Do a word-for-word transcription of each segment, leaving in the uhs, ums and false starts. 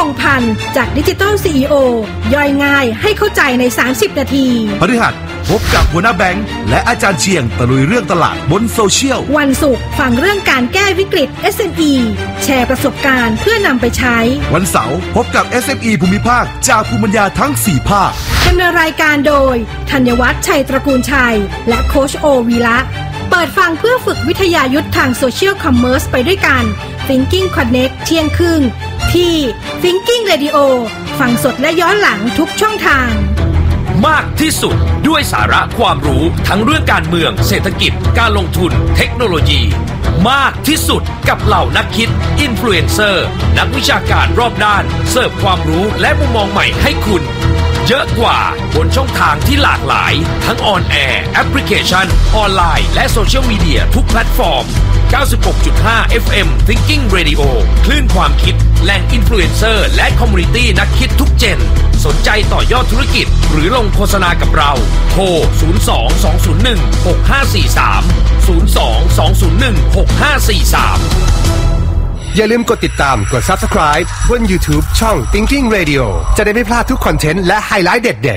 งษ์พันธ์จาก Digital ซี อี โอ ย่อยง่ายให้เข้าใจในสามสิบนาทีพฤหัสพบกับหัวหน้าแบงค์และอาจารย์เชียงตะลุยเรื่องตลาดบนโซเชียลวันศุกร์ฟังเรื่องการแก้วิกฤต เอส เอ็ม อี แชร์ประสบการณ์เพื่อนำไปใช้วันเสาร์พบกับ เอส เอ็ม อี ภูมิภาคจากภูมิปัญญาทั้งสี่ภาคดำเนินรายการโดยธัญวัฒน์ชัยตระกูลชัยและโค้ชโอวีระเปิดฟังเพื่อฝึกวิทยายุทธทางโซเชียลคอมเมอร์สไปด้วยกัน Thinking Connect เที่ยงครึ่งที่ Thinking Radio ฟังสดและย้อนหลังทุกช่องทางมากที่สุดด้วยสาระความรู้ทั้งเรื่องการเมืองเศรษฐกิจการลงทุนเทคโนโลยีมากที่สุดกับเหล่านักคิดอินฟลูเอนเซอร์นักวิชาการรอบด้านเสิร์ฟความรู้และมุมมองใหม่ให้คุณเยอะกว่าบนช่องทางที่หลากหลายทั้งออนแอร์แอปพลิเคชันออนไลน์และโซเชียลมีเดียทุกแพลตฟอร์ม เก้าสิบหกจุดห้า เอฟ เอ็ม Thinking Radio คลื่นความคิดแหล่งอินฟลูเอนเซอร์และคอมมูนิตี้นักคิดทุกเจนสนใจต่อยอดธุรกิจหรือลงโฆษณากับเราโทรศูนย์ สอง สอง ศูนย์ หนึ่ง หก ห้า สี่ สาม ศูนย์ สอง สอง ศูนย์ หนึ่ง หก ห้า สี่ สามอย่าลืมกดติดตามกด Subscribe บน YouTube ช่อง Thinking Radio จะได้ไม่พลาดทุกคอนเทนต์และไฮไลท์เด็ด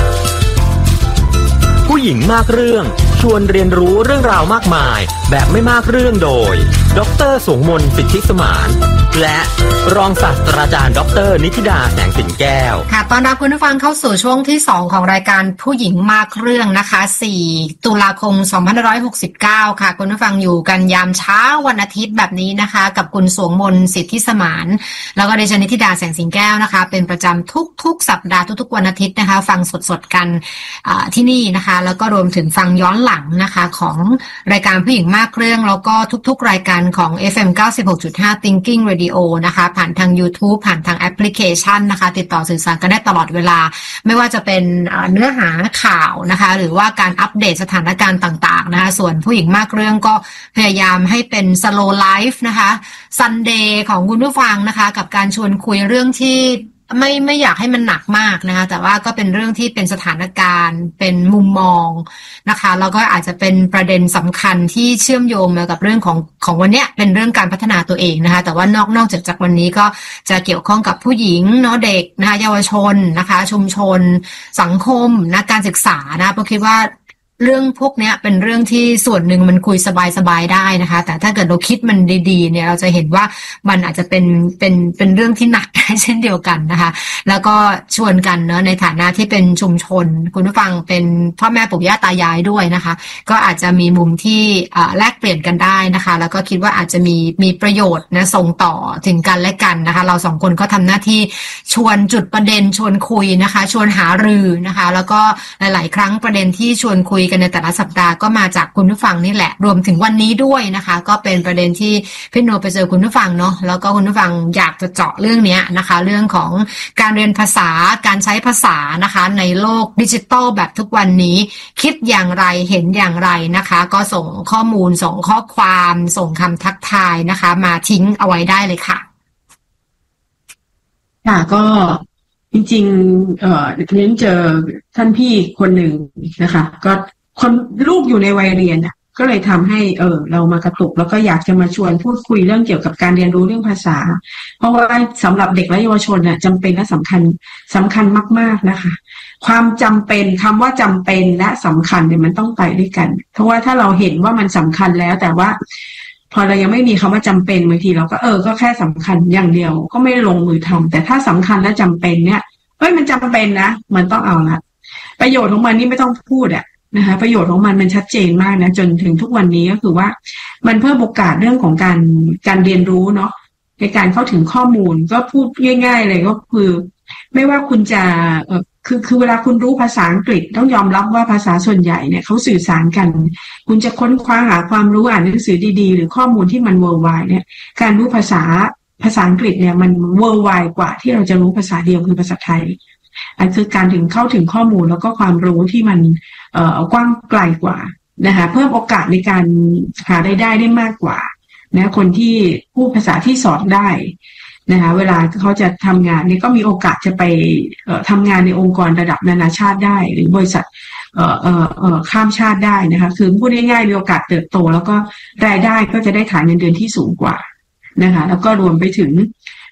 ๆผู้หญิงมากเรื่องชวนเรียนรู้เรื่องราวมากมายแบบไม่มากเรื่องโดยดร.สงมนต์สิทธิสมานและรองศาสตราจารย์ดร.นิธิดาแสงสินแก้วค่ะต้อนรับคุณผู้ฟังเข้าสู่ช่วงที่สองของรายการผู้หญิงมากเรื่องนะคะสี่ตุลาคมสองพันห้าร้อยหกสิบเก้าค่ะคุณผู้ฟังอยู่กันยามเช้าวันอาทิตย์แบบนี้นะคะกับคุณสงมนต์สิทธิสมานแล้วก็ดิฉันนิธิดาแสงสินแก้วนะคะเป็นประจำทุกๆสัปดาห์ทุกๆวันอาทิตย์นะคะฟังสดๆกันที่นี่นะคะแล้วก็รวมถึงฟังย้อนหลังนะคะของรายการผู้หญิงมากเรื่องแล้วก็ทุกๆรายการของ เอฟ เอ็ม เก้าสิบหกจุดห้า Thinking Radio นะคะผ่านทาง YouTube ผ่านทางแอปพลิเคชันนะคะติดต่อสื่อสารกันได้ตลอดเวลาไม่ว่าจะเป็นเนื้อหาข่าวนะคะหรือว่าการอัปเดตสถานการณ์ต่างๆนะคะส่วนผู้หญิงมากเรื่องก็พยายามให้เป็น Slow Life นะคะ Sunday ของคุณผู้ฟังนะคะกับการชวนคุยเรื่องที่ไม่ไม่อยากให้มันหนักมากนะคะแต่ว่าก็เป็นเรื่องที่เป็นสถานการณ์เป็นมุมมองนะคะแล้วก็อาจจะเป็นประเด็นสำคัญที่เชื่อมโยงมากับเรื่องของของวันเนี้ยเป็นเรื่องการพัฒนาตัวเองนะคะแต่ว่านอกนอกจากจากวันนี้ก็จะเกี่ยวข้องกับผู้หญิงเนาะเด็กนะคะเยาวชนนะคะชุมชนสังคมนะการศึกษานะเพราะคิดว่าเรื่องพวกนี้เป็นเรื่องที่ส่วนหนึ่งมันคุยสบายๆได้นะคะแต่ถ้าเกิดเราคิดมันดีๆเนี่ยเราจะเห็นว่ามันอาจจะเป็นเป็นเป็นเรื่องที่หนักได้เช่นเดียวกันนะคะแล้วก็ชวนกันเนาะในฐานะที่เป็นชุมชนคุณผู้ฟังเป็นพ่อแม่ปู่ย่าตายายด้วยนะคะก็อาจจะมีมุมที่แลกเปลี่ยนกันได้นะคะแล้วก็คิดว่าอาจจะมีมีประโยชน์นะส่งต่อถึงกันและกันนะคะเราสองคนก็ทำหน้าที่ชวนจุดประเด็นชวนคุยนะคะชวนหารือนะคะแล้วก็หลายๆครั้งประเด็นที่ชวนคุยกันในแต่ละสัปดาห์ก็มาจากคุณผู้ฟังนี่แหละรวมถึงวันนี้ด้วยนะคะก็เป็นประเด็นที่พี่โนไปเจอคุณผู้ฟังเนาะแล้วก็คุณผู้ฟังอยากจะเจาะเรื่องนี้นะคะเรื่องของการเรียนภาษาการใช้ภาษานะคะในโลกดิจิตอลแบบทุกวันนี้คิดอย่างไรเห็นอย่างไรนะคะก็ส่งข้อมูลส่งข้อความส่งคำทักทายนะคะมาทิ้งเอาไว้ได้เลยค่ะค่ะก็จริงๆเอ่อเรียนเจอท่านพี่คนหนึ่งนะคะก็คนลูกอยู่ในวัยเรียนอ่ะก็เลยทำให้เออเรามากระตุกแล้วก็อยากจะมาชวนพูดคุยเรื่องเกี่ยวกับการเรียนรู้เรื่องภาษาเพราะว่าสำหรับเด็กและเยาวชนน่ะจำเป็นและสำคัญสำคัญมากๆนะคะความจำเป็นคำว่าจำเป็นและสำคัญเนี่ยมันต้องไปด้วยกันเพราะว่าถ้าเราเห็นว่ามันสำคัญแล้วแต่ว่าพอเรายังไม่มีคำว่าจำเป็นบางทีเราก็เออก็แค่สำคัญอย่างเดียวก็ไม่ลงมือทำแต่ถ้าสำคัญและจำเป็นเนี่ยเฮ้ยมันจำเป็นนะมันต้องเอาละประโยชน์ของมันนี่ไม่ต้องพูดอะนะคะประโยชน์ของมันมันชัดเจนมากนะจนถึงทุกวันนี้ก็คือว่ามันเพิ่มโอกาสเรื่องของการการเรียนรู้เนาะในการเข้าถึงข้อมูลก็พูดง่ายๆเลยก็คือไม่ว่าคุณจะเออคือคือเวลาคุณรู้ภาษาอังกฤษต้องยอมรับว่าภาษาส่วนใหญ่เนี่ยเขาสื่อสารกันคุณจะค้นคว้าหาความรู้อ่านหนังสือดีๆหรือข้อมูลที่มัน worldwide เนี่ยการรู้ภาษาภาษาอังกฤษเนี่ยมัน worldwide กว่าที่เราจะรู้ภาษาเดียวคือภาษาไทยอันคือการถึงเข้าถึงข้อมูลแล้วก็ความรู้ที่มันเอ่อกว้างไกลกว่านะคะเพิ่มโอกาสในการหารายได้ได้มากกว่านะคนที่พูดภาษาที่สอนได้นะคะเวลาเขาจะทำงานเนี่ยก็มีโอกาสจะไปเอ่อทำงานในองค์กรระดับนานาชาติได้หรือบริษัทเอ่อเอ่อเอ่อข้ามชาติได้นะคะคือพูดง่ายๆมีโอกาสเติบโตแล้วก็รายได้ก็จะได้ฐานเงินเดือนที่สูงกว่านะคะแล้วก็รวมไปถึง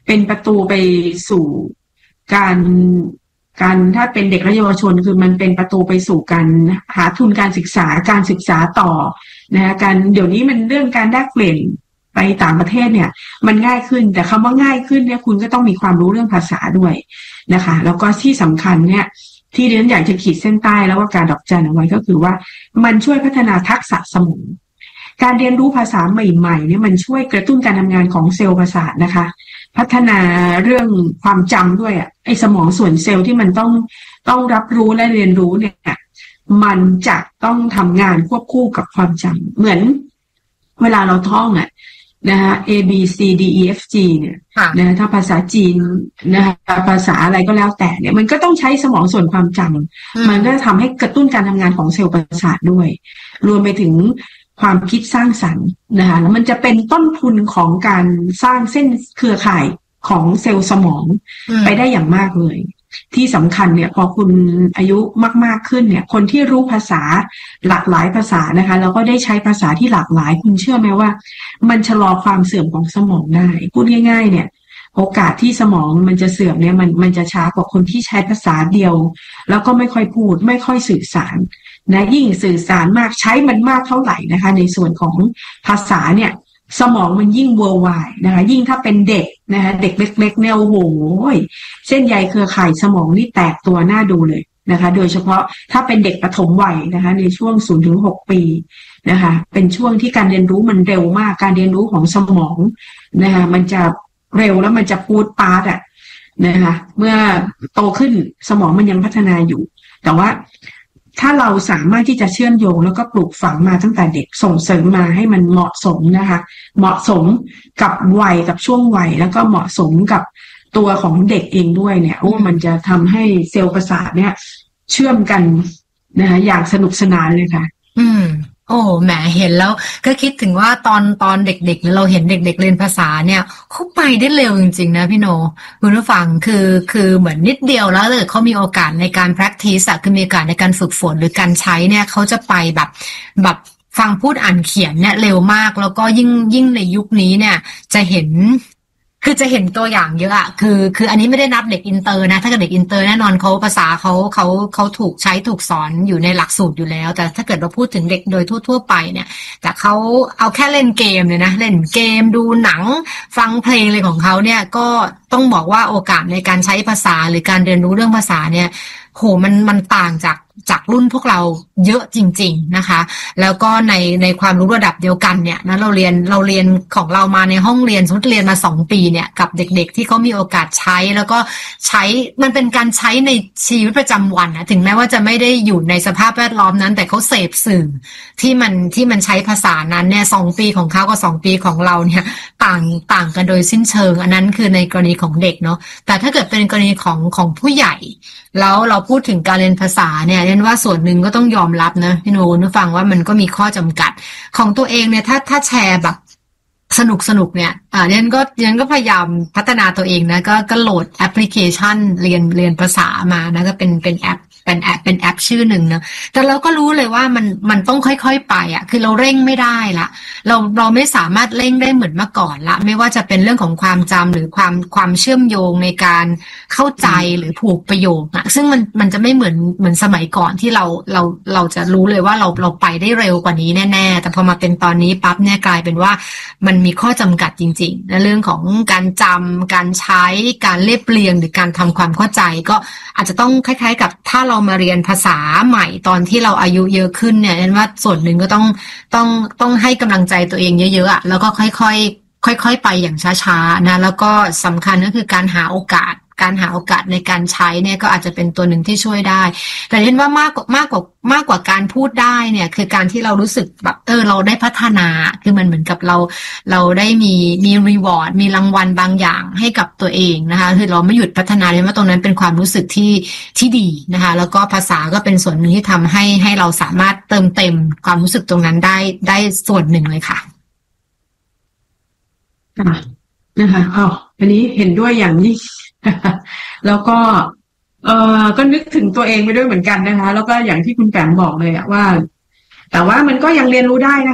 เป็นประตูไปสู่การการถ้าเป็นเด็กและเยาวชนคือมันเป็นประตูไปสู่การหาทุนการศึกษาการศึกษาต่อนะการเดี๋ยวนี้มันเรื่องการแลกเปลี่ยนไปต่างประเทศเนี่ยมันง่ายขึ้นแต่คำว่าง่ายขึ้นเนี่ยคุณก็ต้องมีความรู้เรื่องภาษาด้วยนะคะแล้วก็ที่สำคัญเนี่ยที่ดิฉันอยากจะขีดเส้นใต้แล้วว่าการดอกจันเอาไว้ก็คือว่ามันช่วยพัฒนาทักษะสมองการเรียนรู้ภาษาใหม่ๆเนี่ยมันช่วยกระตุ้นการทำงานของเซลล์ประสาทนะคะพัฒนาเรื่องความจำด้วยอ่ะไอ้สมองส่วนเซลล์ที่มันต้องต้องรับรู้และเรียนรู้เนี่ยมันจะต้องทำงานควบคู่กับความจำเหมือนเวลาเราท่องอ่ะนะคะ A B C D E F G เนี่ยนะถ้าภาษาจีนนะคะภาษาอะไรก็แล้วแต่เนี่ยมันก็ต้องใช้สมองส่วนความจำมันก็ทำให้กระตุ้นการทำงานของเซลล์ประสาทด้วยรวมไปถึงความคิดสร้างสรรค์นะคะแล้วมันจะเป็นต้นทุนของการสร้างเส้นเครือข่ายของเซลล์สมองไปได้อย่างมากเลยที่สำคัญเนี่ยพอคุณอายุมากๆขึ้นเนี่ยคนที่รู้ภาษาหลากหลายภาษานะคะแล้วก็ได้ใช้ภาษาที่หลากหลายคุณเชื่อไหมว่ามันชะลอความเสื่อมของสมองได้พูดง่ายๆเนี่ยโอกาสที่สมองมันจะเสื่อมเนี่ยมันมันจะช้ากว่าคนที่ใช้ภาษาเดียวแล้วก็ไม่ค่อยพูดไม่ค่อยสื่อสารนะยิ่งสื่อสารมากใช้มันมากเท่าไหร่นะคะในส่วนของภาษาเนี่ยสมองมันยิ่ง worldwide นะคะยิ่งถ้าเป็นเด็กนะคะเด็กเล็กๆเนี่ยโอ้โหเส้นใยเครือข่ายสมองนี่แตกตัวหน้าดูเลยนะคะโดยเฉพาะถ้าเป็นเด็กปฐมวัยนะคะในช่วง ศูนย์ถึงหก ปีนะคะเป็นช่วงที่การเรียนรู้มันเร็วมากการเรียนรู้ของสมองนะคะมันจะเร็วแล้วมันจะปูดปาดอ่ะนะคะเมื่อโตขึ้นสมองมันยังพัฒนาอยู่แต่ว่าถ้าเราสามารถที่จะเชื่อมโยงแล้วก็ปลูกฝังมาตั้งแต่เด็กส่งเสริมมาให้มันเหมาะสมนะคะเหมาะสมกับวัยกับช่วงวัยแล้วก็เหมาะสมกับตัวของเด็กเองด้วยเนี่ยโอ้มันจะทำให้เซลล์ประสาทเนี่ยเชื่อมกันนะคะอย่างสนุกสนานเลยค่ะอืมโอ้แหมเห็นแล้วก็คิดถึงว่าตอนตอนเด็กๆหรือเราเห็นเด็กๆเรียนภาษาเนี่ยเขาไปได้เร็วจริงๆนะพี่โนคุณผู้ฟังคือคือเหมือนนิดเดียวแล้วเลยเขามีโอกาสในการ practice คือมีโอกาสในการฝึกฝนหรือการใช้เนี่ยเขาจะไปแบบแบบฟังพูดอ่านเขียนเนี่ยเร็วมากแล้วก็ยิ่งยิ่งในยุคนี้เนี่ยจะเห็นคือจะเห็นตัวอย่างเยอะอะคือคืออันนี้ไม่ได้นับเด็กอินเตอร์นะถ้าเกิดเด็กอินเตอร์แน่นอนเขาภาษาเขาเขาเขาถูกใช้ถูกสอนอยู่ในหลักสูตรอยู่แล้วแต่ถ้าเกิดเราพูดถึงเด็กโดยทั่วๆไปเนี่ยแต่เขาเอาแค่เล่นเกมเนี่ยนะเล่นเกมดูหนังฟังเพลงอะไรของเขาเนี่ยก็ต้องบอกว่าโอกาสในการใช้ภาษาหรือการเรียนรู้เรื่องภาษาเนี่ยโหมันมันต่างจากจากรุ่นพวกเราเยอะจริงๆนะคะแล้วก็ในในความรู้ระดับเดียวกันเนี่ยนะเราเรียนเราเรียนของเรามาในห้องเรียนสมมติเรียนมาสองปีเนี่ยกับเด็กๆที่เขามีโอกาสใช้แล้วก็ใช้มันเป็นการใช้ในชีวิตประจำวันนะถึงแม้ว่าจะไม่ได้อยู่ในสภาพแวดล้อมนั้นแต่เขาเสพสื่อที่มันที่มันใช้ภาษานั้นเนี่ยสองปีของเขากับสองปีของเราเนี่ยต่างต่างกันโดยสิ้นเชิงอันนั้นคือในกรณีของเด็กเนาะแต่ถ้าเกิดเป็นกรณีของของผู้ใหญ่แล้วเราพูดถึงการเรียนภาษาเนี่ยเรียนว่าส่วนหนึ่งก็ต้องยอมรับนะพี่โน้ตฟังว่ามันก็มีข้อจำกัดของตัวเองเนี่ยถ้าถ้าแชร์แบบสนุกสนุกเนี่ยอ่าเรียนก็เรียนก็พยายามพัฒนาตัวเองนะก็ก็โหลดแอปพลิเคชันเรียนเรียนภาษามานะก็เป็นเป็นแอปเป็นแอปเป็นแอปชื่อหนึ่งนะแต่เราก็รู้เลยว่ามันมันต้องค่อยๆไปอ่ะคือเราเร่งไม่ได้ละเราเราไม่สามารถเร่งได้เหมือนเมื่อก่อนละไม่ว่าจะเป็นเรื่องของความจำหรือความความเชื่อมโยงในการเข้าใจหรือผูกประโยคอ่ะซึ่งมันมันจะไม่เหมือนเหมือนสมัยก่อนที่เราเราเราจะรู้เลยว่าเราเราไปได้เร็วกว่านี้แน่ๆแต่พอมาเป็นตอนนี้ปั๊บเนี่ยกลายเป็นว่ามันมีข้อจำกัดจริงๆในเรื่องของการจำการใช้การเรียบเรียงหรือการทำความเข้าใจก็อาจจะต้องคล้ายๆกับถ้าเรามาเรียนภาษาใหม่ตอนที่เราอายุเยอะขึ้นเนี่ยนั่นว่าส่วนหนึ่งก็ต้องต้องต้องให้กำลังใจตัวเองเยอะๆอ่ะแล้วก็ค่อยๆค่อยๆไปอย่างช้าๆนะแล้วก็สำคัญก็คือการหาโอกาสการหาโอกาสในการใช้เนี่ยก็อาจจะเป็นตัวหนึ่งที่ช่วยได้แต่เห็นว่ามากกว่ามากกว่ามากกว่าการพูดได้เนี่ยคือการที่เรารู้สึกแบบเออเราได้พัฒนาคือมันเหมือนกับเราเราได้มีมีรีวอร์ดมีรางวัลบางอย่างให้กับตัวเองนะคะคือเราไม่หยุดพัฒนาเลยว่าตรงนั้นเป็นความรู้สึกที่ที่ดีนะคะแล้วก็ภาษาก็เป็นส่วนหนึ่งที่ทำให้ให้เราสามารถเติมเต็มความรู้สึกตรงนั้นได้ได้ส่วนหนึ่งเลยค่ะค่ะนะคะอ๋ออันนี้เห็นด้วยอย่างยิ่งแล้วก็เออก็นึกถึงตัวเองไปด้วยเหมือนกันนะคะแล้วก็อย่างที่คุณแปมบอกเลยอะว่าแต่ว่ามันก็ยังเรียนรู้ได้นะคะ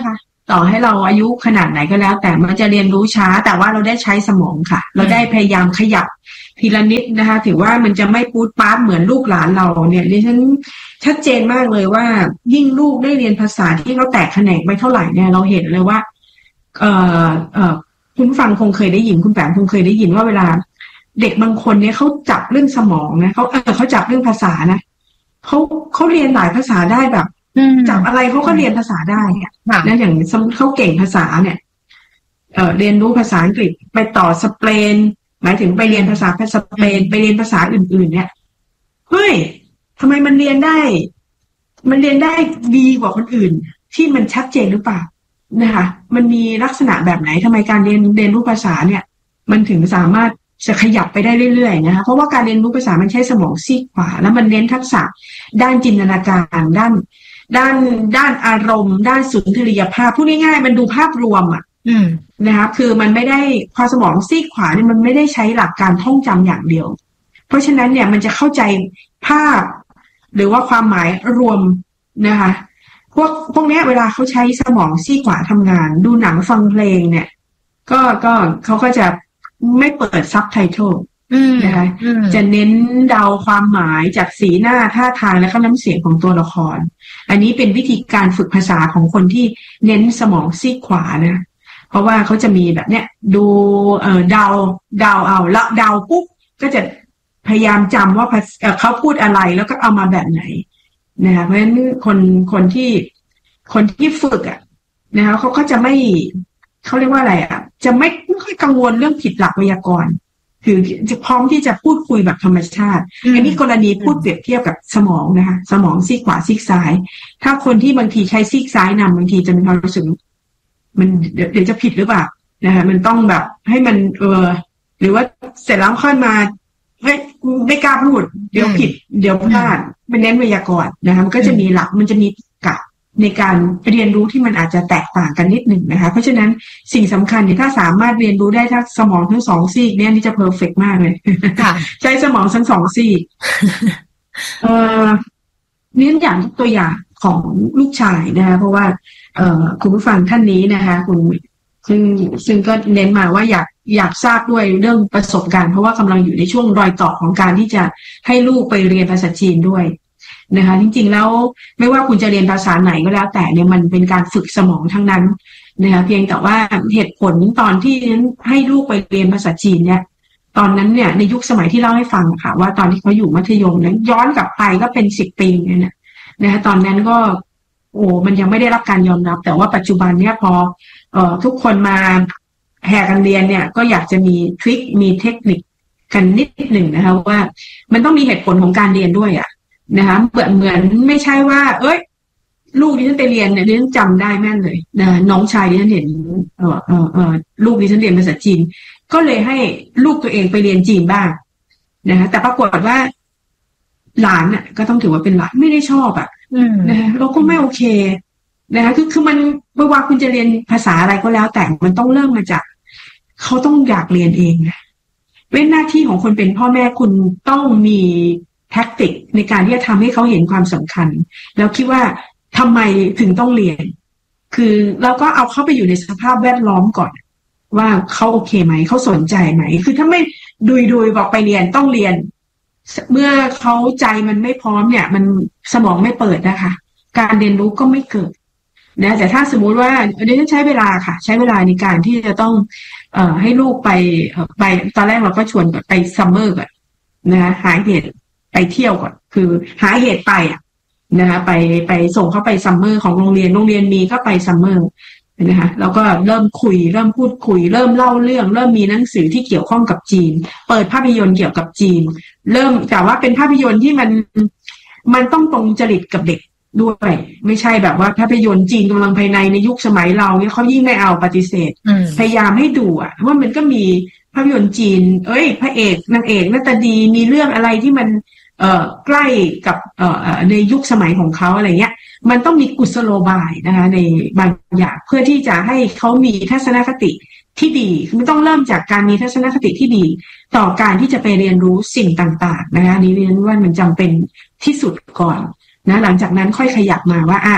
ต่อให้เราอายุขนาดไหนก็แล้วแต่มันจะเรียนรู้ช้าแต่ว่าเราได้ใช้สมองค่ะเราได้พยายามขยับทีละนิดนะคะถือว่ามันจะไม่ปูดป๊าดเหมือนลูกหลานเราเนี่ยดิฉันชัดเจนมากเลยว่ายิ่งลูกได้เรียนภาษาที่เขาแตกแขนงไปเท่าไหร่เนี่ยเราเห็นเลยว่าเอ่อเอ่อคุณฟังคงเคยได้ยินคุณแปมคงเคยได้ยินว่าเวลาเด็กบางคนเนี่ยเขาจับเรื่องสมองนะเขาเออเขาจับเรื่องภาษานะเขาเขาเรียนหลายภาษาได้แบบจับอะไรเขาก็เรียนภาษาได้เนี่ยนะอย่างเขาเก่งภาษาเนี่ยเอ่อเรียนรู้ภาษาอังกฤษไปต่อสเปนหมายถึงไปเรียนภาษาสเปนไปเรียนภาษาอื่นๆเนี่ยเฮ้ยทำไมมันเรียนได้มันเรียนได้ดีกว่าคนอื่นที่มันชัดเจนหรือเปล่านะคะมันมีลักษณะแบบไหนทำไมการเรียนเรียนรู้ภาษาเนี่ยมันถึงสามารถจะขยับไปได้เรื่อยๆนะคะเพราะว่าการเรียนรู้ภาษามันใช้สมองซีกขวาแล้วมันเน้นทักษะด้านจินตนาการด้านด้านด้านอารมณ์ด้านสุนทรียภาพพูดง่ายๆมันดูภาพรวมอ่ะนะคะคือมันไม่ได้พอสมองซีกขวาเนี่ยมันไม่ได้ใช้หลักการท่องจำอย่างเดียวเพราะฉะนั้นเนี่ยมันจะเข้าใจภาพหรือว่าความหมายรวมนะคะพวกพวกนี้เวลาเขาใช้สมองซีกขวาทำงานดูหนังฟังเพลงเนี่ยก็ก็เขาก็จะไม่เปิดซับไตเติลนะคะจะเน้นเดาความหมายจากสีหน้าท่าทางและก็น้ำเสียงของตัวละครอันนี้เป็นวิธีการฝึกภาษาของคนที่เน้นสมองซีกขวานะเพราะว่าเขาจะมีแบบเนี้ยดูเอ่อเดาเดาเอาแล้วเดาปุ๊บก็จะพยายามจำว่าเขาพูดอะไรแล้วก็เอามาแบบไหนนะคะเพราะฉะนั้นคนคนที่คนที่ฝึกอ่ะนะคะเขาก็จะไม่เขาเรียกว่าอะไรอ่ะจะไม่ไม่ค่อยกังวลเรื่องผิดหลักไวยากรณ์คือจะพร้อมที่จะพูดคุยแบบธรรมชาติอันนี้กรณีพูดเปรียบเทียบกับสมองนะคะสมองซีกขวาซีกซ้ายถ้าคนที่บางทีใช้ซีกซ้ายนำบางทีจะมีความรู้สึกมันเดี๋ยวจะผิดหรือเปล่านะคะมันต้องแบบให้มันเออหรือว่าเสร็จแล้วค่อยมาไม่ไม่กล้าพูดเดี๋ยวผิดเดี๋ยวพลาดเป็นเน้นไวยากรณ์นะคะมันก็จะมีหลักมันจะมีกะในการเรียนรู้ที่มันอาจจะแตกต่างกันนิดหนึ่งนะคะเพราะฉะนั้นสิ่งสำคัญเนี่ยถ้าสามารถเรียนรู้ได้ทั้งสมองทั้งสองซีกเนี่ยนี่จะเพอร์เฟกต์มากเลยใช้สมองทั้งสองซีกเอ่อนี่อย่างตัวอย่างของลูกชายนะคะเพราะว่าเอ่อคุณผู้ฟังท่านนี้นะคะคุณซึ่งซึ่งก็เน้นมาว่าอยากอยากทราบด้วยเรื่องประสบการณ์เพราะว่ากำลังอยู่ในช่วงรอยต่อของการที่จะให้ลูกไปเรียนภาษาจีนด้วยนะคะจริงๆแล้วไม่ว่าคุณจะเรียนภาษาไหนก็แล้วแต่เนี่ยมันเป็นการฝึกสมองทั้งนั้นนะคะเพียงแต่ว่าเหตุผลตอนที่ให้ลูกไปเรียนภาษาจีนเนี่ยตอนนั้นเนี่ยในยุคสมัยที่เล่าให้ฟังค่ะว่าตอนที่เขาอยู่มัธยมนั้นย้อนกลับไปก็เป็นสิบปีเนี่ยนะนะคะตอนนั้นก็โอ้มันยังไม่ได้รับการยอมรับแต่ว่าปัจจุบันเนี่ยพอเอ่อทุกคนมาแห่กันเรียนเนี่ยก็อยากจะมีทริคมีเทคนิคกันนิดหนึ่งนะคะว่ามันต้องมีเหตุผลของการเรียนด้วยอ่ะนะคะเหมือนเหมือนไม่ใช่ว่าเอ้ยลูกดิฉันไปเรียนเนี่ยดิฉันจำได้แม่นเลยนะน้องชายดิฉันเห็นเออเออเออลูกดิฉันเรียนภาษาจีนก็เลยให้ลูกตัวเองไปเรียนจีนบ้างนะคะแต่ปรากฏว่าหลานน่ะก็ต้องถือว่าเป็นหลานไม่ได้ชอบอ่ะนะคะเราก็ไม่โอเคนะคะคือคือมันไม่ว่าคุณจะเรียนภาษาอะไรก็แล้วแต่มันต้องเริ่มมาจากเขาต้องอยากเรียนเองนะเป็นหน้าที่ของคนเป็นพ่อแม่คุณต้องมีแท็กติกในการที่จะทำให้เขาเห็นความสำคัญแล้วคิดว่าทำไมถึงต้องเรียนคือเราก็เอาเขาไปอยู่ในสภาพแวดล้อมก่อนว่าเขาโอเคไหมเขาสนใจไหมคือถ้าไม่ดุยดุยบอกไปเรียนต้องเรียนเมื่อเขาใจมันไม่พร้อมเนี่ยมันสมองไม่เปิดนะคะการเรียนรู้ก็ไม่เกิดนะแต่ถ้าสมมุติว่าเดี๋ยวจะใช้เวลาค่ะใช้เวลาในการที่จะต้องเอ่อให้ลูกไปเอ่อไปตอนแรกเราก็ชวนไปซัมเมอร์ก่อนนะคะหาเหตุไปเที่ยวก่อนคือหาเหตุไปอ่ะนะคะไปไปส่งเขาไปซัมเมอร์ของโรงเรียนโรงเรียนมีก็ไปซัมเมอร์นะคะแล้วก็เริ่มคุยเริ่มพูดคุยเริ่มเล่าเรื่องเริ่มมีหนังสือที่เกี่ยวข้องกับจีนเปิดภาพยนตร์เกี่ยวกับจีนเริ่มแต่ว่าเป็นภาพยนตร์ที่มันมันต้องตรงจริตกับเด็กด้วยไม่ใช่แบบว่าภาพยนตร์จีนกำลังภายในในยุคสมัยเราเนี่ยเขายิ่งไม่เอาปฏิเสธพยายามให้ดูอ่ะว่ามันก็มีภาพยนตร์จีนเอ้ยพระเอกนางเอกหน้าตาดีมีเรื่องอะไรที่มันเอ่อใกล้กับเอ่อในยุคสมัยของเขาอะไรเงี้ยมันต้องมีกุศโลบายนะคะในบางอย่างเพื่อที่จะให้เขามีทัศนคติที่ดีคือต้องเริ่มจากการมีทัศนคติที่ดีต่อการที่จะไปเรียนรู้สิ่งต่างๆนะคะนี้เรียนว่ามันจำเป็นที่สุดก่อนนะหลังจากนั้นค่อยขยับมาว่าอ่ะ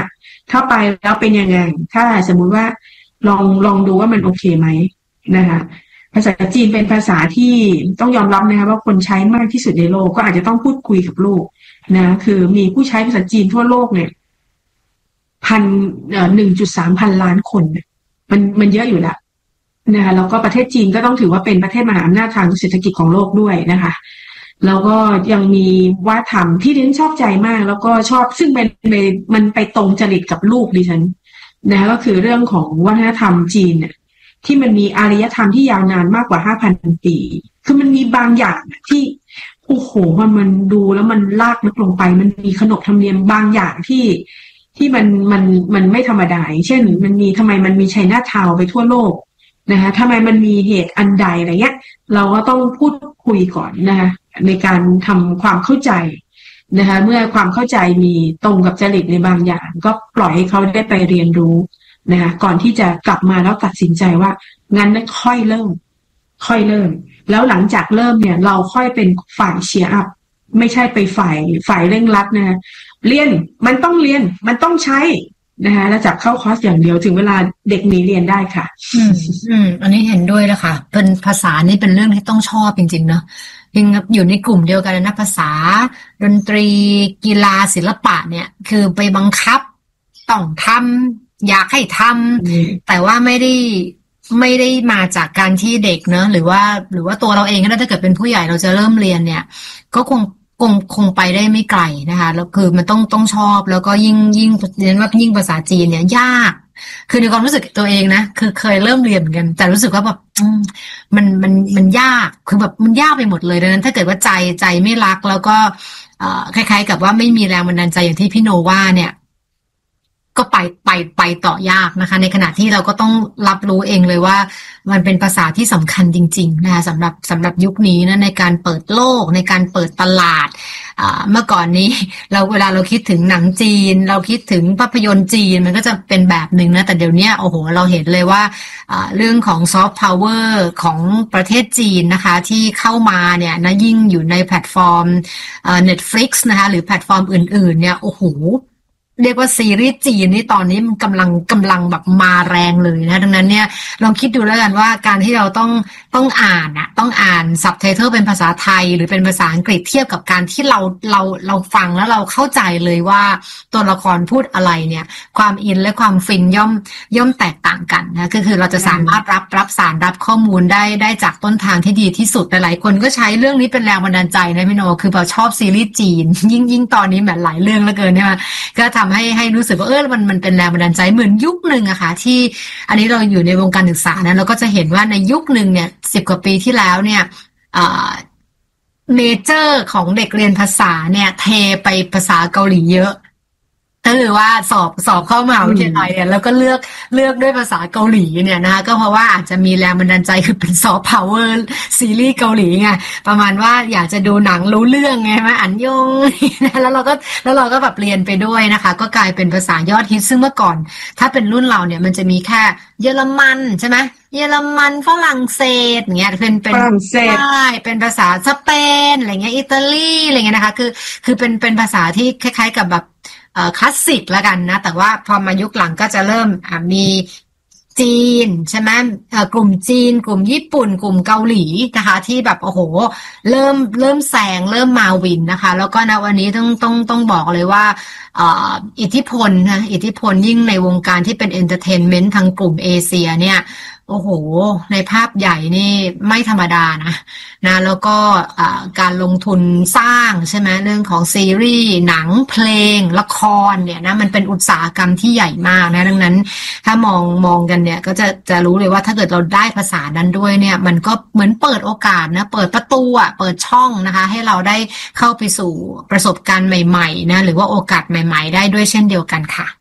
ถ้าไปแล้วเป็นยังไงถ้าสมมุติว่าลองลองดูว่ามันโอเคไหมนะคะภาษาจีนเป็นภาษาที่ต้องยอมรับนะคะว่าคนใช้มากที่สุดในโลกก็อาจจะต้องพูดคุยกับลูกนะคือมีผู้ใช้ภาษาจีนทั่วโลกเนี่ยพันเอ่อหนึ่งจุดสามพันล้านคนมันมันเยอะอยู่แล้วนะคะแล้วก็ประเทศจีนก็ต้องถือว่าเป็นประเทศมหาอำนาจทางเศรษฐกิจของโลกด้วยนะคะแล้วก็ยังมีวัฒนธรรมที่ดิฉันชอบใจมากแล้วก็ชอบซึ่งเป็นมันไปตรงจริตกับลูกดิฉันนะก็คือเรื่องของวัฒนธรรมจีนเนี่ยที่มันมีอารยธรรมที่ยาวนานมากกว่า ห้าพัน ปีคือมันมีบางอย่างที่โอ้โหมันมันดูแล้วมันลากลึกลงไปมันมีขนบธรรมเนียมบางอย่างที่ที่มันมันมันไม่ธรรมดาเช่นมันมีทำไมมันมีไชน่าทาวน์ไปทั่วโลกนะคะทำไมมันมีเหตุอันใดอะไรเงี้ยเราก็ต้องพูดคุยก่อนนะคะในการทำความเข้าใจนะคะเมื่อความเข้าใจมีตรงกับจริตในบางอย่างก็ปล่อยให้เขาได้ไปเรียนรู้นะคะก่อนที่จะกลับมาแล้วตัดสินใจว่างั้นค่อยเริ่มค่อยเริ่มแล้วหลังจากเริ่มเนี่ยเราค่อยเป็นฝ่ายเชียร์อัพไม่ใช่ไปฝ่ายฝ่ายเร่งรัดนะเรียนมันต้องเรียนมันต้องใช้นะคะแล้วจับเข้าคอร์สอย่างเดียวถึงเวลาเด็กหนีเรียนได้ค่ะอืมอืมอันนี้เห็นด้วยแล้วค่ะเป็นภาษานี่เป็นเรื่องที่ต้องชอบจริงๆเนาะยังอยู่ในกลุ่มเดียวกันนะภาษาดนตรีกีฬาศิลปะเนี่ยคือไปบังคับต้องทำอยากให้ทำแต่ว่าไม่ได้ไม่ได้มาจากการที่เด็กเนอะหรือว่าหรือว่าตัวเราเองก็ได้ถ้าเกิดเป็นผู้ใหญ่เราจะเริ่มเรียนเนี่ยก็คงคงคงไปได้ไม่ไกลนะคะแล้วคือมันต้องต้องชอบแล้วก็ยิ่งยิ่งเรียนว่ายิ่งภาษาจีนเนี่ยยากคือในความรู้สึกตัวเองนะคือเคยเริ่มเรียนเหมือนกันแต่รู้สึกว่าแบบมันมันมันยากคือแบบมันยากไปหมดเลยดังนั้นถ้าเกิดว่าใจใจไม่รักแล้วก็คล้ายๆกับว่าไม่มีแรงบันดาลใจอย่างที่พี่โนว่าเนี่ยก็ไปไปไปต่อยากนะคะในขณะที่เราก็ต้องรับรู้เองเลยว่ามันเป็นภาษาที่สำคัญจริงๆนะคะสำหรับสำหรับยุคนี้นะในการเปิดโลกในการเปิดตลาดเมื่อก่อนนี้เราเวลาเราคิดถึงหนังจีนเราคิดถึงภาพยนตร์จีนมันก็จะเป็นแบบหนึ่งนะแต่เดี๋ยวนี้โอ้โหเราเห็นเลยว่าเรื่องของซอฟต์พาวเวอร์ของประเทศจีนนะคะที่เข้ามาเนี่ยนะยิ่งอยู่ในแพลตฟอร์ม Netflix นะคะหรือแพลตฟอร์มอื่นๆเนี่ยโอ้โหเรียกว่าซีรีส์จีนนี่ตอนนี้มันกำลังกำลังแบบมาแรงเลยนะดังนั้นเนี่ยลองคิดดูแล้วกันว่าการที่เราต้องต้องอ่านอะต้องอ่านซับไตเติลเป็นภาษาไทยหรือเป็นภาษาอังกฤษเทียบกับการที่เราเราเราฟังแล้วเราเข้าใจเลยว่าตัวละครพูดอะไรเนี่ยความอินและความฟินย่อมย่อมแตกต่างกันนะก็คือเราจะสามารถรับรับสารรับข้อมูลได้ได้จากต้นทางที่ดีที่สุดหลายๆคนก็ใช้เรื่องนี้เป็นแรงบันดาลใจนะพี่โนคือพอชอบซีรีส์จีนยิ่งยิ่งตอนนี้แบบหลายเรื่องเหลือเกินใช่ไหมก็ทำให้ให้รู้สึกว่าเออมันมันเป็นแรงบันดาลใจเหมือนยุคหนึ่งอะค่ะที่อันนี้เราอยู่ในวงการศึกษานะเราก็จะเห็นว่าในยุคหนึ่งเนี่ยสิบกว่าปีที่แล้วเนี่ยเมเจอร์ของเด็กเรียนภาษาเนี่ยเทไปภาษาเกาหลีเยอะก็คือว่าสอบสอบเข้ามหาวิทยาลัยเนี่ยแล้วก็เลือกเลือกด้วยภาษาเกาหลีเนี่ยนะคะก็เพราะว่าอาจจะมีแรงบันดาลใจคือเป็นซอฟต์พาวเวอร์ซีรีส์เกาหลีไงประมาณว่าอยากจะดูหนังรู้เรื่องไงไหมอันยงแล้วเราก็แล้วเราก็แบบเรียนไปด้วยนะคะก็กลายเป็นภาษายอดฮิตซึ่งเมื่อก่อนถ้าเป็นรุ่นเราเนี่ยมันจะมีแค่เยอรมันใช่ไหมเยอรมันฝรั่งเศสอย่างเงี้ยเป็นเป็นใช่เป็นภาษาสเปนอะไรเงี้ยอิตาลีอะไรเงี้ยนะคะคือคือเป็นเป็นภาษาที่คล้ายๆกับแบบคลาสสิกแล้วกันนะแต่ว่าพอมายุคหลังก็จะเริ่มมีจีนใช่ไหมกลุ่มจีนกลุ่มญี่ปุ่นกลุ่มเกาหลีนะคะที่แบบโอ้โหเริ่มเริ่มแซงเริ่มมาวินนะคะแล้วก็ณวันนี้ต้องต้องต้องบอกเลยว่าอิทธิพลนะอิทธิพลยิ่งในวงการที่เป็นเอนเตอร์เทนเมนต์ทางกลุ่มเอเชียเนี่ยโอ้โหในภาพใหญ่นี่ไม่ธรรมดานะนะแล้วก็การลงทุนสร้างใช่ไหมเรื่องของซีรีส์หนังเพลงละครเนี่ยนะมันเป็นอุตสาหกรรมที่ใหญ่มากนะดังนั้นถ้ามองมองกันเนี่ยก็จะจะรู้เลยว่าถ้าเกิดเราได้ภาษานั้นด้วยเนี่ยมันก็เหมือนเปิดโอกาสนะเปิดประตูอ่ะเปิดช่องนะคะให้เราได้เข้าไปสู่ประสบการณ์ใหม่ๆนะหรือว่าโอกาสใหม่ๆได้ด้วยเช่นเดียวกันค่ะ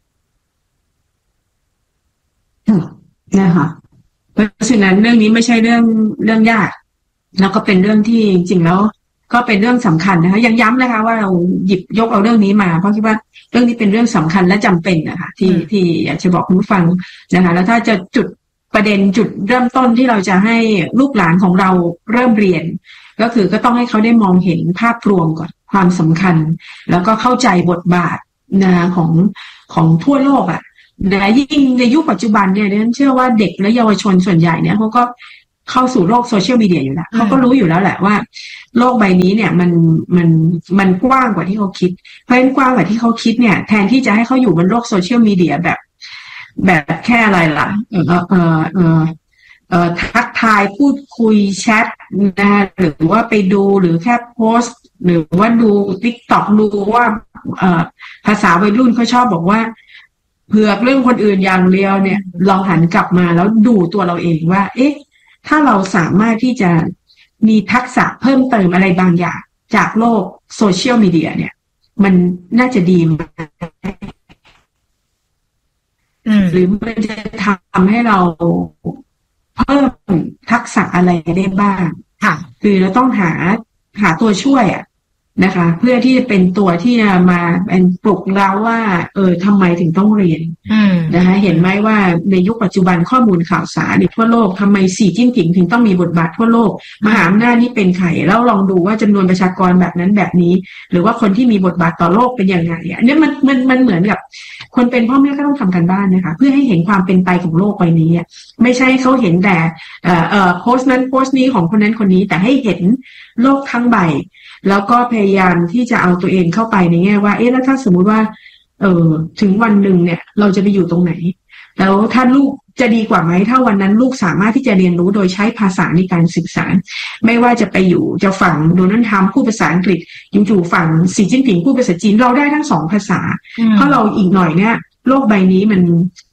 นะคะเพราะฉะนั้นเรื่องนี้ไม่ใช่เรื่องเรื่องยากแล้วก็เป็นเรื่องที่จริงๆแล้วก็เป็นเรื่องสำคัญนะคะยังย้ำนะคะว่าเราหยิบยกเอาเรื่องนี้มาเพราะคิดว่าเรื่องนี้เป็นเรื่องสำคัญและจำเป็นนะคะที่ที่อยากจะบอกคุณผู้ฟังนะคะแล้วถ้าจะจุดประเด็นจุดเริ่มต้นที่เราจะให้ลูกหลานของเราเริ่มเรียนก็คือก็ต้องให้เขาได้มองเห็นภาพรวมก่อนความสำคัญแล้วก็เข้าใจบทบาทนะของของทั่วโลกอ่ะนะยิ่งในยุคปัจจุบันเนี่ยดิฉันเชื่อว่าเด็กและเยาวชนส่วนใหญ่เนี่ยเขาก็เข้าสู่โลกโซเชียลมีเดียอยู่แล้วเขาก็รู้อยู่แล้วแหละว่าโลกใบนี้เนี่ยมันมันมันกว้างกว่าที่เขาคิดเพราะฉะนั้นกว้างกว่าที่เขาคิดเนี่ยแทนที่จะให้เขาอยู่บนโลกโซเชียลมีเดียแบบแบบแค่อะไรล่ะเออเออเออเอ่อทักทายพูดคุยแชทนะหรือว่าไปดูหรือแค่โพสต์หรือว่าดู TikTok ดูว่าเอ่อภาษาวัยรุ่นเขาชอบบอกว่าเผือกเรื่องคนอื่นอย่างเดียวเนี่ยเราหันกลับมาแล้วดูตัวเราเองว่าเอ๊ะถ้าเราสามารถที่จะมีทักษะเพิ่มเติมอะไรบางอย่างจากโลกโซเชียลมีเดียเนี่ยมันน่าจะดีไหมหรือมันจะทำให้เราเพิ่มทักษะอะไรได้บ้างค่ะคือเราต้องหาหาตัวช่วยอะนะคะเพื่อที่จะเป็นตัวที่จะมาเป็นปลุกเราว่าเออทำไมถึงต้องเรียนนะคะเห็นไหมว่าในยุคปัจจุบันข้อมูลข่าวสารในทั่วโลกทำไมสีจิ้นผิงถึงต้องมีบทบาททั่วโลกมหาอำนาจนี่เป็นใครแล้วลองดูว่าจำนวนประชากรแบบนั้นแบบนี้หรือว่าคนที่มีบทบาทต่อโลกเป็นยังไงอันนี้มันมันมันเหมือนกับคนเป็นพ่อแม่ก็ต้องทำกันบ้านนะคะเพื่อให้เห็นความเป็นไปของโลกใบนี้ไม่ใช่เขาเห็นแต่เอ่อเอ่อโพสต์นั้นโพสต์นี้ของคนนั้นคนนี้แต่ให้เห็นโลกทั้งใบแล้วก็พยายามที่จะเอาตัวเองเข้าไปในแง่ว่าเอ๊ะแล้วถ้าสมมุติว่าเออถึงวันหนึ่งเนี่ยเราจะไปอยู่ตรงไหนแล้วถ้าลูกจะดีกว่าไหมถ้าวันนั้นลูกสามารถที่จะเรียนรู้โดยใช้ภาษาในการสื่อสารไม่ว่าจะไปอยู่จะฝั่งโดนัลด์ทรัมป์พูดภาษาอังกฤษอยู่ๆฝั่งสีจิ้นผิงพูดภาษาจีนเราได้ทั้งสองภาษาเพราะเราอีกหน่อยเนี่ยโลกใบนี้มัน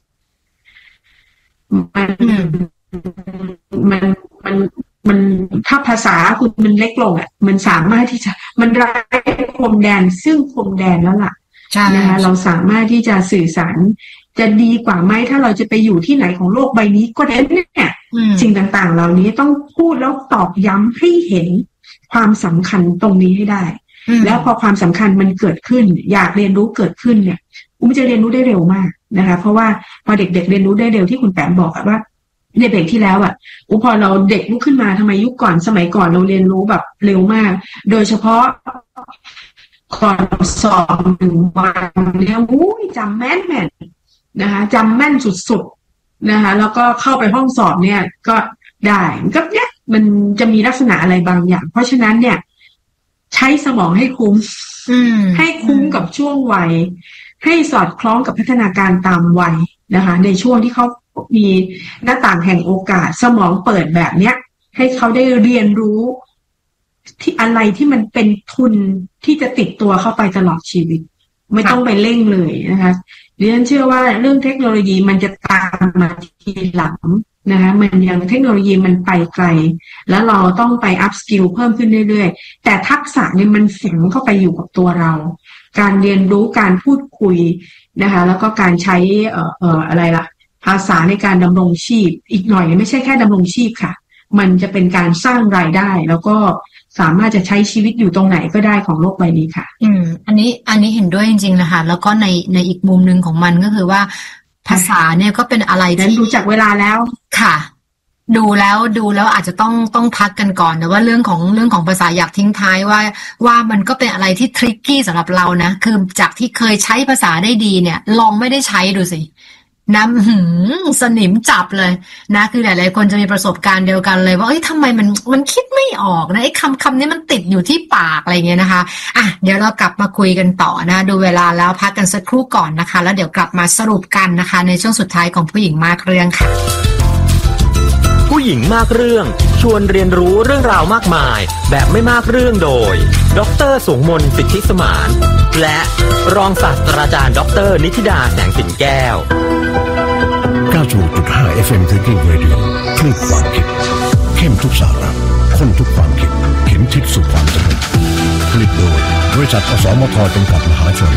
มันมันมันมันถ้าภาษาคุณมันเล็กลงอ่ะมันสามารถที่จะมันไร้พรมแดนซึ่งพรมแดนแล้วล่ะนะคะเราสามารถที่จะสื่อสารจะดีกว่าไหมถ้าเราจะไปอยู่ที่ไหนของโลกใบนี้ก็ได้เนี่ยสิ่งต่างๆเหล่านี้ต้องพูดแล้วตอกย้ำให้เห็นความสำคัญตรงนี้ให้ได้แล้วพอความสำคัญมันเกิดขึ้นอยากเรียนรู้เกิดขึ้นเนี่ยอุ้มจะเรียนรู้ได้เร็วมากนะคะเพราะว่าพอเด็กๆเรียนรู้ได้เร็วที่คุณแปมบอกว่าในเบรกที่แล้วอ่ะอุพอเราเด็กลุกขึ้นมาทำไมยุคก่อนสมัยก่อนเราเรียนรู้แบบเร็วมากโดยเฉพาะก่อนสอบหนึ่งวันเนี่ยอุ้ยจำแม่นแม่นนะคะจำแม่นสุดๆนะคะแล้วก็เข้าไปห้องสอบเนี่ยก็ได้ก็เนี่ยมันจะมีลักษณะอะไรบางอย่างเพราะฉะนั้นเนี่ยใช้สมองให้คุ้มให้คุ้มกับช่วงวัยให้สอดคล้องกับพัฒนาการตามวัยนะคะในช่วงที่เขามีหน้าต่างแห่งโอกาสสมองเปิดแบบเนี้ยให้เขาได้เรียนรู้ที่อะไรที่มันเป็นทุนที่จะติดตัวเข้าไปตลอดชีวิตไม่ต้องไปเร่งเลยนะคะดิฉันเชื่อว่าเรื่องเทคโนโลยีมันจะตามมาทีหลังนะคะมันยังเทคโนโลยีมันไปไกลแล้วเราต้องไปอัพสกิลเพิ่มขึ้นเรื่อยๆแต่ทักษะเนี่ยมันฝังเข้าไปอยู่กับตัวเราการเรียนรู้การพูดคุยนะคะแล้วก็การใช้เอ่อเอ่ออะไรล่ะภาษาในการดำรงชีพอีกหน่อยไม่ใช่แค่ดำรงชีพค่ะมันจะเป็นการสร้างรายได้แล้วก็สามารถจะใช้ชีวิตอยู่ตรงไหนก็ได้ของโลกใบนี้ค่ะอืมอันนี้อันนี้เห็นด้วยจริงๆนะคะแล้วก็ในในอีกมุมนึงของมันก็คือว่าภาษาเนี่ยก็เป็นอะไรที่รู้จักเวลาแล้วค่ะดูแล้วดูแล้วอาจจะต้องต้องพักกันก่อนแต่ว่าเรื่องของเรื่องของภาษาอยากทิ้งท้ายว่าว่ามันก็เป็นอะไรที่ทริกกี้สำหรับเรานะคือจากที่เคยใช้ภาษาได้ดีเนี่ยลองไม่ได้ใช้ดูสิน้ำหืมสนิมจับเลยนะคือหลายๆคนจะมีประสบการณ์เดียวกันเลยว่าเอ้ยทำไมมันมันคิดไม่ออกนะไอ้คำคำนี้มันติดอยู่ที่ปากอะไรเงี้ยนะคะอ่ะเดี๋ยวเรากลับมาคุยกันต่อนะดูเวลาแล้วพักกันสักครู่ก่อนนะคะแล้วเดี๋ยวกลับมาสรุปกันนะคะในช่วงสุดท้ายของผู้หญิงมากเรื่องค่ะผู้หญิงมากเรื่องชวนเรียนรู้เรื่องราวมากมายแบบไม่มากเรื่องโดยดร.สงมนต์สิทธิสมานและรองศาสตราจารย์ดร.นิธิดาแสงสินแก้วเก้าสิบหกจุดห้า เอฟ เอ็ม Thinking Radio คลื่นความคิดเข้มทุกสาระข้นทุกความคิดเข็มทิศสู่ความสำเร็จผลิตโดยบริษัทอสมทจำกัดมหาชน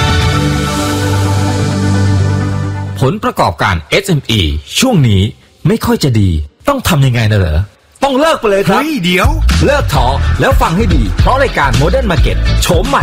ผลประกอบการ เอส เอ็ม อี ช่วงนี้ไม่ค่อยจะดีต้องทำยังไงนะเหรอต้องเลิกไปเลยครับเฮ้ยเดี๋ยวเลิกท้อแล้วฟังให้ดีเพราะรายการ Modern Market โฉมใหม่